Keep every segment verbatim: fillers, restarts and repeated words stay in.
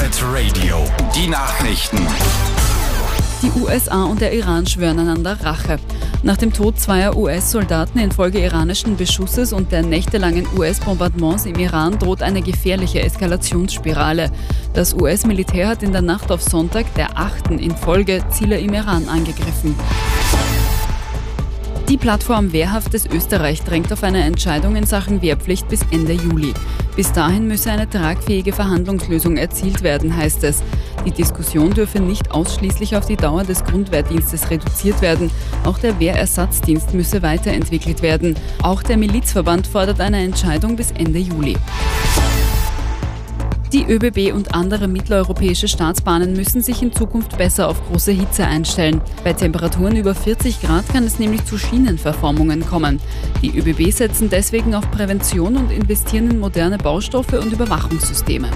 Pirate Radio, die Nachrichten. Die U S A und der Iran schwören einander Rache. Nach dem Tod zweier U S-Soldaten infolge iranischen Beschusses und der nächtelangen U S-Bombardements im Iran droht eine gefährliche Eskalationsspirale. Das U S-Militär hat in der Nacht auf Sonntag, der achten in Folge, Ziele im Iran angegriffen. Die Plattform Wehrhaftes Österreich drängt auf eine Entscheidung in Sachen Wehrpflicht bis Ende Juli. Bis dahin müsse eine tragfähige Verhandlungslösung erzielt werden, heißt es. Die Diskussion dürfe nicht ausschließlich auf die Dauer des Grundwehrdienstes reduziert werden. Auch der Wehrersatzdienst müsse weiterentwickelt werden. Auch der Milizverband fordert eine Entscheidung bis Ende Juli. Die ÖBB und andere mitteleuropäische Staatsbahnen müssen sich in Zukunft besser auf große Hitze einstellen. Bei Temperaturen über vierzig Grad kann es nämlich zu Schienenverformungen kommen. Die ÖBB setzen deswegen auf Prävention und investieren in moderne Baustoffe und Überwachungssysteme.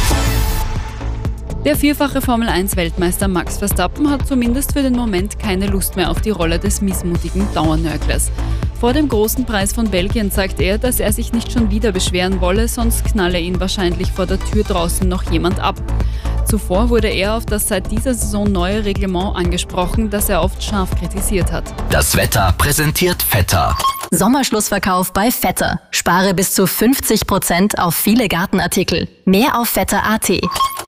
Der vierfache Formel eins Weltmeister Max Verstappen hat zumindest für den Moment keine Lust mehr auf die Rolle des missmutigen Dauernörglers. Vor dem großen Preis von Belgien sagt er, dass er sich nicht schon wieder beschweren wolle, sonst knalle ihn wahrscheinlich vor der Tür draußen noch jemand ab. Zuvor wurde er auf das seit dieser Saison neue Reglement angesprochen, das er oft scharf kritisiert hat. Das Wetter präsentiert Vetter. Sommerschlussverkauf bei Vetter. Spare bis zu fünfzig Prozent auf viele Gartenartikel. Mehr auf vetter punkt a t.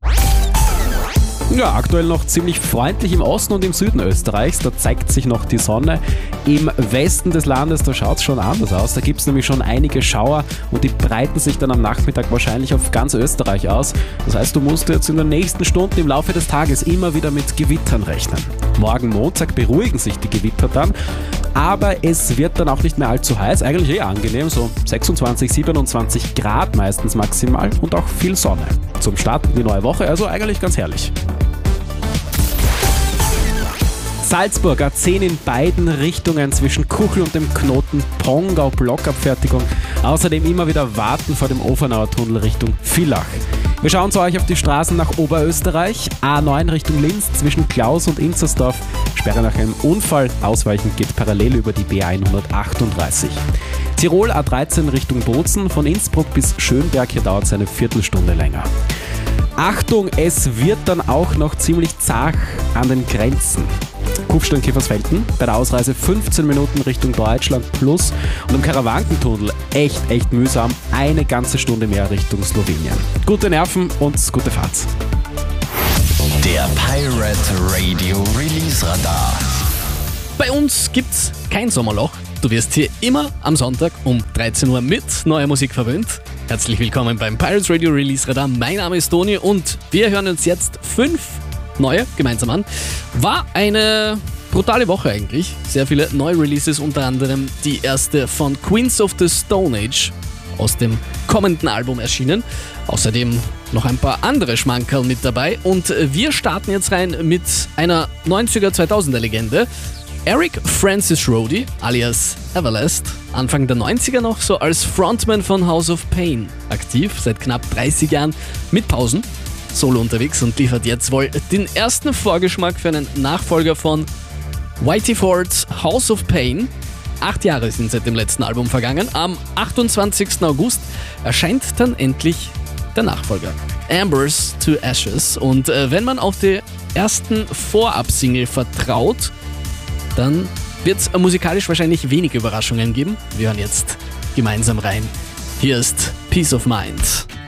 Ja, aktuell noch ziemlich freundlich im Osten und im Süden Österreichs. Da zeigt sich noch die Sonne. Im Westen des Landes, da schaut es schon anders aus. Da gibt es nämlich schon einige Schauer und die breiten sich dann am Nachmittag wahrscheinlich auf ganz Österreich aus. Das heißt, du musst jetzt in den nächsten Stunden im Laufe des Tages immer wieder mit Gewittern rechnen. Morgen Montag beruhigen sich die Gewitter dann. Aber es wird dann auch nicht mehr allzu heiß, eigentlich eher angenehm, so sechsundzwanzig, siebenundzwanzig Grad meistens maximal und auch viel Sonne. Zum Start in die neue Woche, also eigentlich ganz herrlich. Salzburg A zehn in beiden Richtungen zwischen Kuchel und dem Knoten Pongau Blockabfertigung. Außerdem immer wieder warten vor dem Ofenauer Tunnel Richtung Villach. Wir schauen zu euch auf die Straßen nach Oberösterreich. A neun Richtung Linz zwischen Klaus und Inzersdorf. Sperre nach einem Unfall. Ausweichen geht parallel über die B hundertachtunddreißig. Tirol A dreizehn Richtung Bozen. Von Innsbruck bis Schönberg. Hier dauert es eine Viertelstunde länger. Achtung, es wird dann auch noch ziemlich zart an den Grenzen. Kufstein Kiefersfelden, bei der Ausreise fünfzehn Minuten Richtung Deutschland plus und im Karawankentunnel echt, echt mühsam, eine ganze Stunde mehr Richtung Slowenien. Gute Nerven und gute Fahrt. Der Pirate Radio Release Radar. Bei uns gibt's kein Sommerloch. Du wirst hier immer am Sonntag um dreizehn Uhr mit neuer Musik verwöhnt. Herzlich willkommen beim Pirates Radio Release Radar. Mein Name ist Toni und wir hören uns jetzt fünf neue gemeinsam an. War eine brutale Woche eigentlich. Sehr viele neue Releases, unter anderem die erste von Queens of the Stone Age aus dem kommenden Album erschienen. Außerdem noch ein paar andere Schmankerl mit dabei. Und wir starten jetzt rein mit einer neunziger, zweitausender Legende. Eric Francis Rhodey, alias Everlast, Anfang der neunziger noch so als Frontman von House of Pain aktiv, seit knapp dreißig Jahren mit Pausen, solo unterwegs und liefert jetzt wohl den ersten Vorgeschmack für einen Nachfolger von Whitey Fords House of Pain. Acht Jahre sind seit dem letzten Album vergangen. Am achtundzwanzigsten August erscheint dann endlich der Nachfolger, Embers to Ashes. Und äh, wenn man auf die ersten Vorab-Single vertraut, dann wird es musikalisch wahrscheinlich wenig Überraschungen geben. Wir hören jetzt gemeinsam rein. Hier ist Peace of Mind.